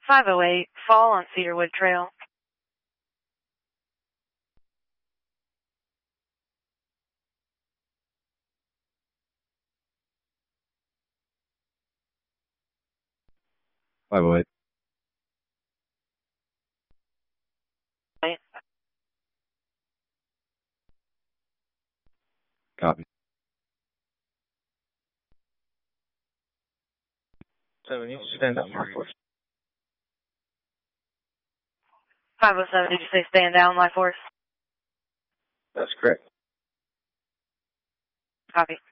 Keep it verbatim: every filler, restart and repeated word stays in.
five oh eight, fall on Cedarwood Trail. five oh eight. Right. Copy. Seven, you stand up, Mark. five oh seven, did you say stand down, my force? That's correct. Copy.